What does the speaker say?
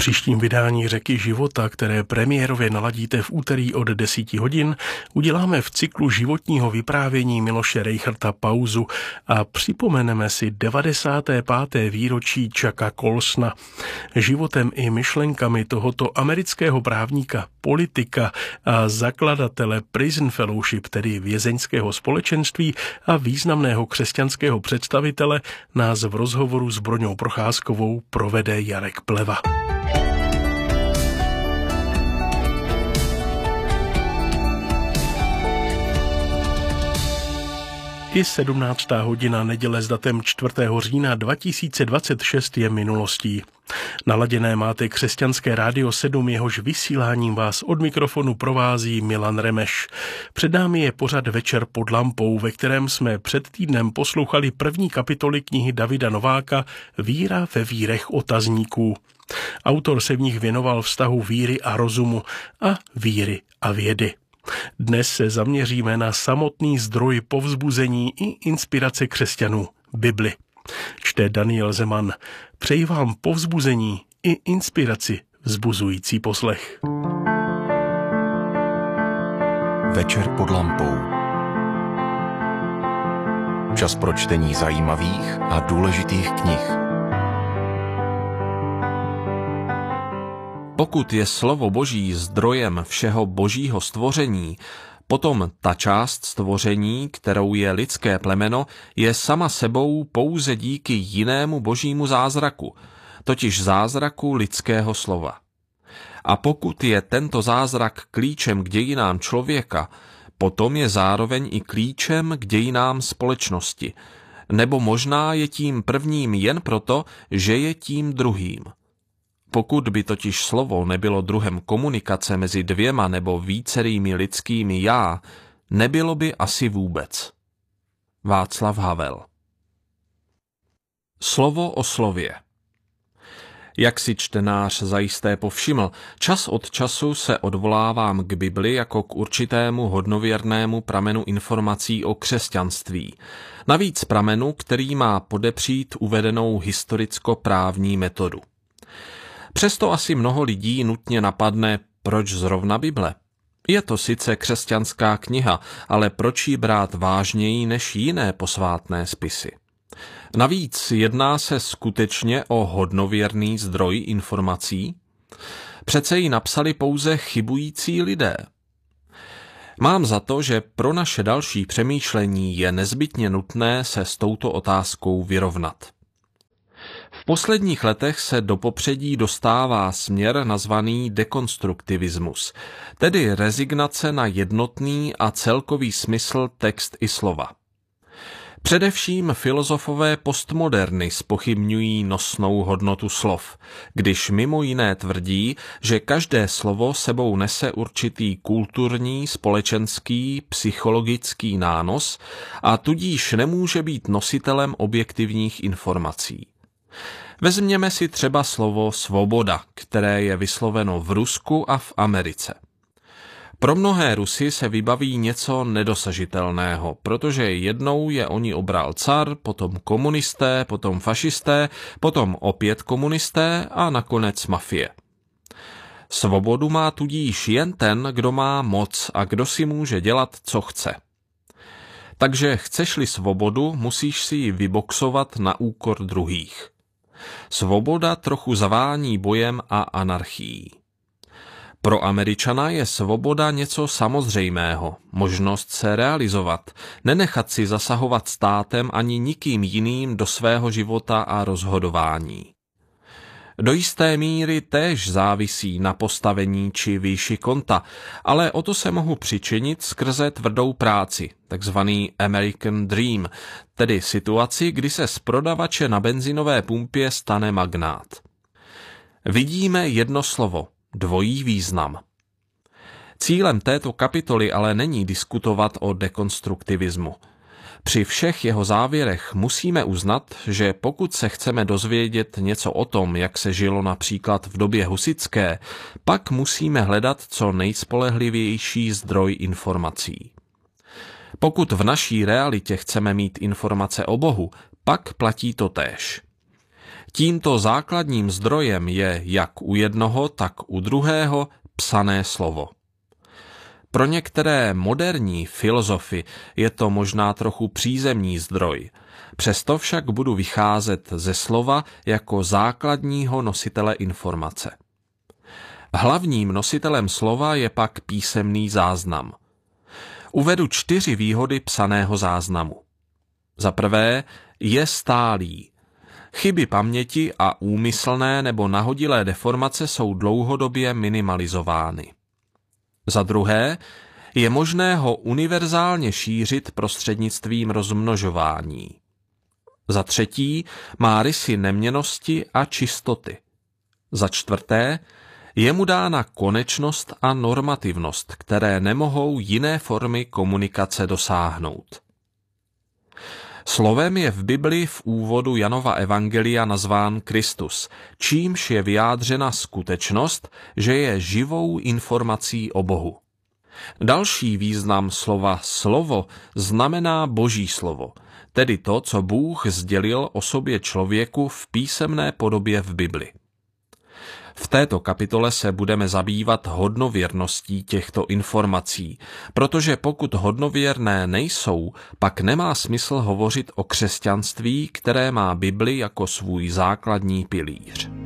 příštím vydání Řeky života, které premiérově naladíte v úterý od 10 hodin, uděláme v cyklu životního vyprávění Miloše Reicherta pauzu a připomeneme si 95. výročí Chucka Colsona. Životem i myšlenkami tohoto amerického právníka, politika a zakladatele Prison Fellowship, tedy vězeňského společenství a významného křesťanského představitele, nás v rozhovoru s Broňou Procházkovou provede Jarek Pleva. I 17. hodina neděle s datem 4. října 2026 je minulostí. Naladěné máte Křesťanské rádio 7, jehož vysíláním vás od mikrofonu provází Milan Remeš. Před námi je pořad Večer pod lampou, ve kterém jsme před týdnem poslouchali první kapitoly knihy Davida Nováka Víra ve vírech otazníků. Autor se v nich věnoval vztahu víry a rozumu a víry a vědy. Dnes se zaměříme na samotný zdroj povzbuzení i inspirace křesťanů, Bibli. Čte Daniel Zeman. Přeji vám povzbuzení i inspiraci vzbuzující poslech. Večer pod lampou. Čas pro čtení zajímavých a důležitých knih. Pokud je slovo Boží zdrojem všeho božího stvoření, potom ta část stvoření, kterou je lidské plemeno, je sama sebou pouze díky jinému božímu zázraku, totiž zázraku lidského slova. A pokud je tento zázrak klíčem k dějinám člověka, potom je zároveň i klíčem k dějinám společnosti, nebo možná je tím prvním jen proto, že je tím druhým. Pokud by totiž slovo nebylo druhem komunikace mezi dvěma nebo vícerými lidskými já, nebylo by asi vůbec. Václav Havel. Slovo o slově. Jak si čtenář zajisté povšiml, čas od času se odvolávám k Bibli jako k určitému hodnověrnému pramenu informací o křesťanství. Navíc pramenu, který má podepřít uvedenou historicko-právní metodu. Přesto asi mnoho lidí nutně napadne, proč zrovna Bible. Je to sice křesťanská kniha, ale proč ji brát vážněji než jiné posvátné spisy? Navíc jedná se skutečně o hodnověrný zdroj informací? Přece ji napsali pouze chybující lidé. Mám za to, že pro naše další přemýšlení je nezbytně nutné se s touto otázkou vyrovnat. V posledních letech se do popředí dostává směr nazvaný dekonstruktivismus, tedy rezignace na jednotný a celkový smysl text i slova. Především filozofové postmoderny zpochybňují nosnou hodnotu slov, když mimo jiné tvrdí, že každé slovo sebou nese určitý kulturní, společenský, psychologický nános a tudíž nemůže být nositelem objektivních informací. Vezměme si třeba slovo svoboda, které je vysloveno v Rusku a v Americe. Pro mnohé Rusy se vybaví něco nedosažitelného, protože jednou je oni obral car, potom komunisté, potom fašisté, potom opět komunisté a nakonec mafie. Svobodu má tudíž jen ten, kdo má moc a kdo si může dělat, co chce. Takže chceš-li svobodu, musíš si ji vyboxovat na úkor druhých. Svoboda trochu zavání bojem a anarchií. Pro Američana je svoboda něco samozřejmého, možnost se realizovat, nenechat si zasahovat státem ani nikým jiným do svého života a rozhodování. Do jisté míry též závisí na postavení či výši konta, ale o to se mohu přičinit skrze tvrdou práci, takzvaný American Dream, tedy situaci, kdy se z prodavače na benzinové pumpě stane magnát. Vidíme jedno slovo, dvojí význam. Cílem této kapitoly ale není diskutovat o dekonstruktivismu. Při všech jeho závěrech musíme uznat, že pokud se chceme dozvědět něco o tom, jak se žilo například v době husitské, pak musíme hledat co nejspolehlivější zdroj informací. Pokud v naší realitě chceme mít informace o Bohu, pak platí totéž. Tímto základním zdrojem je jak u jednoho, tak u druhého psané slovo. Pro některé moderní filozofy je to možná trochu přízemní zdroj, přesto však budu vycházet ze slova jako základního nositele informace. Hlavním nositelem slova je pak písemný záznam. Uvedu 4 výhody psaného záznamu. Za prvé, je stálý. Chyby paměti a úmyslné nebo nahodilé deformace jsou dlouhodobě minimalizovány. Za druhé, je možné ho univerzálně šířit prostřednictvím rozmnožování. Za třetí, má rysy neměnnosti a čistoty. Za čtvrté, je mu dána konečnost a normativnost, které nemohou jiné formy komunikace dosáhnout. Slovem je v Bibli v úvodu Janova evangelia nazván Kristus, čímž je vyjádřena skutečnost, že je živou informací o Bohu. Další význam slova slovo znamená Boží slovo, tedy to, co Bůh sdělil o sobě člověku v písemné podobě v Bibli. V této kapitole se budeme zabývat hodnověrností těchto informací, protože pokud hodnověrné nejsou, pak nemá smysl hovořit o křesťanství, které má Bibli jako svůj základní pilíř.